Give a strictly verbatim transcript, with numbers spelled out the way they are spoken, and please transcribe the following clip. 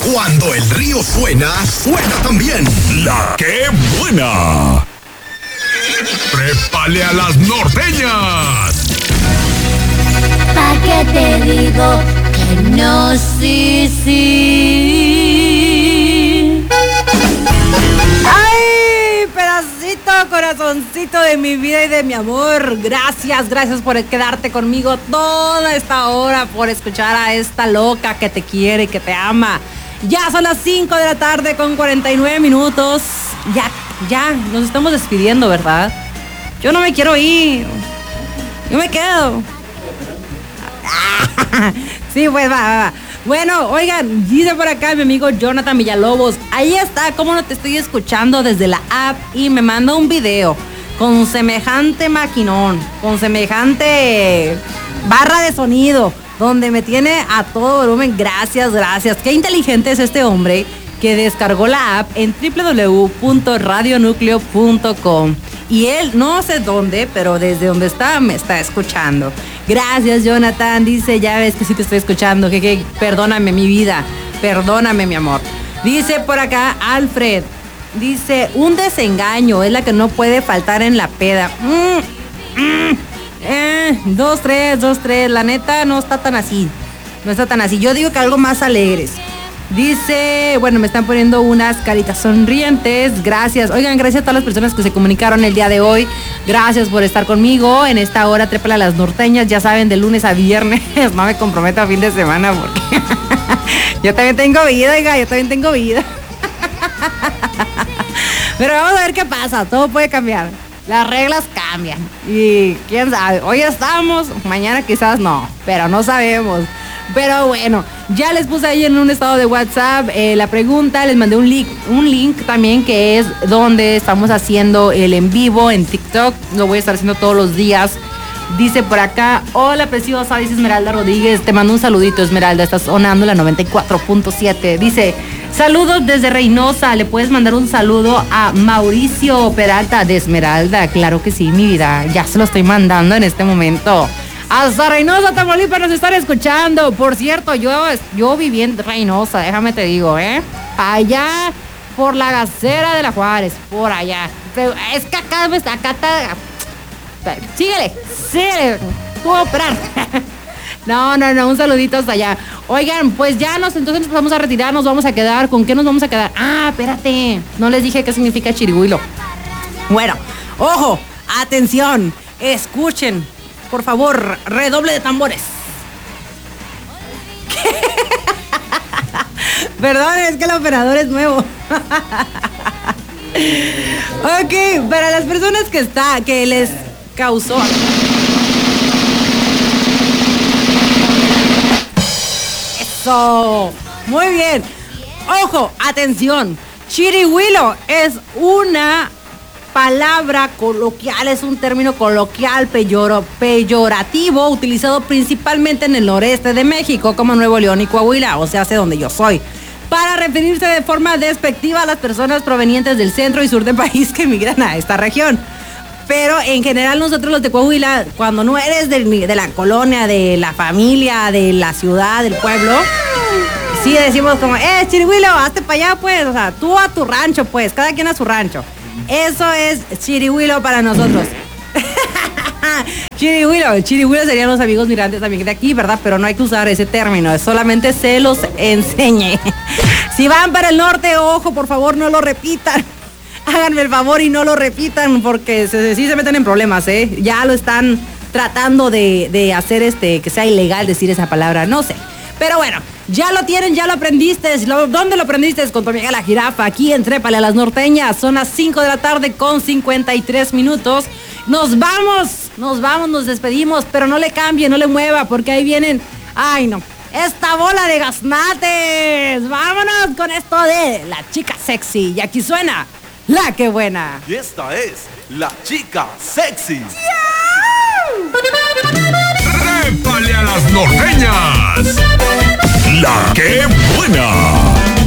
Cuando el río suena, suena también La Que Buena. ¡Prépale a las norteñas! ¿Pa' qué te digo que no, sí, sí? ¡Ay, pedacito, corazoncito de mi vida y de mi amor! Gracias, gracias por quedarte conmigo toda esta hora, por escuchar a esta loca que te quiere y que te ama. Ya son las cinco de la tarde con cuarenta y nueve minutos. Ya, ya, nos estamos despidiendo, ¿verdad? Yo no me quiero ir. Yo me quedo. Sí, pues va, va, va. Bueno, oigan, dice por acá mi amigo Jonathan Villalobos. Ahí está, cómo no te estoy escuchando desde la app. Y me manda un video con semejante maquinón, con semejante barra de sonido, donde me tiene a todo volumen. Gracias, gracias. Qué inteligente es este hombre que descargó la app en doble u doble u doble u punto radio núcleo punto com. Y él, no sé dónde, pero desde donde está, me está escuchando. Gracias, Jonathan. Dice, ya ves que sí te estoy escuchando. Que, que, perdóname, mi vida. Perdóname, mi amor. Dice por acá, Alfred. Dice, un desengaño es la que no puede faltar en la peda. Mm, mm, eh, dos, tres, dos, tres. La neta no está tan así. No está tan así. Yo digo que algo más alegres. Dice, bueno, me están poniendo unas caritas sonrientes. Gracias. Oigan, gracias a todas las personas que se comunicaron el día de hoy. Gracias por estar conmigo en esta hora. Trépala a las norteñas. Ya saben, de lunes a viernes. No me comprometo a fin de semana porque yo también tengo vida, oiga, yo también tengo vida. Pero vamos a ver qué pasa. Todo puede cambiar. Las reglas cambian. Y quién sabe, hoy estamos, mañana quizás no, pero no sabemos. Pero bueno, ya les puse ahí en un estado de WhatsApp eh, la pregunta, les mandé un link, un link también que es donde estamos haciendo el en vivo en TikTok. Lo voy a estar haciendo todos los días. Dice por acá, hola preciosa, dice Esmeralda Rodríguez, te mando un saludito, Esmeralda, estás sonando la noventa y cuatro punto siete. Dice, saludos desde Reynosa, le puedes mandar un saludo a Mauricio Peralta de Esmeralda. Claro que sí, mi vida, ya se lo estoy mandando en este momento. Hasta Reynosa, Tamaulipas nos están escuchando. Por cierto, yo, yo viví en Reynosa, déjame te digo, ¿eh? Allá por la Gacera de la Juárez, por allá. Pero es que acá, acá está... Síguele, síguele, puedo operar. No, no, no, un saludito hasta allá. Oigan, pues ya nos, entonces nos vamos a retirar, nos vamos a quedar. ¿Con qué nos vamos a quedar? Ah, espérate, no les dije qué significa chirigüilo. Bueno, ojo, atención, escuchen. Por favor, redoble de tambores. Perdón, es que el operador es nuevo. Ok, para las personas que está, que les causó. Eso. Muy bien. Ojo, atención. Chirigüilo es una palabra coloquial, es un término coloquial peyoro, peyorativo utilizado principalmente en el noreste de México como Nuevo León y Coahuila, o sea, hacia donde yo soy, para referirse de forma despectiva a las personas provenientes del centro y sur del país que emigran a esta región. Pero en general nosotros los de Coahuila, cuando no eres de, de la colonia, de la familia, de la ciudad, del pueblo, sí decimos como, eh, chirigüilo, hazte para allá pues, o sea, tú a tu rancho pues, cada quien a su rancho. Eso es chirigüilo para nosotros. Chirigüilo, chirigüilo serían los amigos migrantes también de aquí, ¿verdad? Pero no hay que usar ese término, solamente se los enseñé. Si van para el norte, ojo, por favor, no lo repitan. Háganme el favor y no lo repitan porque se, sí se meten en problemas, ¿eh? Ya lo están tratando de, de hacer este que sea ilegal decir esa palabra, no sé. Pero bueno, ya lo tienen, ya lo aprendiste. ¿Dónde lo aprendiste? Con tu amiga la jirafa, aquí en Trépale a las norteñas. Son las cinco de la tarde con cincuenta y tres minutos. Nos vamos, nos vamos, nos despedimos, pero no le cambie, no le mueva, porque ahí vienen, ay no, esta bola de gaznates. Vámonos con esto de La Chica Sexy. Y aquí suena La Que Buena. Y esta es La Chica Sexy. ¡Trépale a las norteñas! ¡La Que Buena!